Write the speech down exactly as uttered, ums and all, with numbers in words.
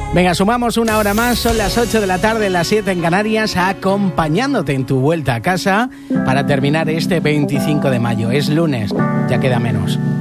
Venga, sumamos una hora más, son las ocho de la tarde, las siete en Canarias, acompañándote en tu vuelta a casa para terminar este veinticinco de mayo. Es lunes, ya queda menos.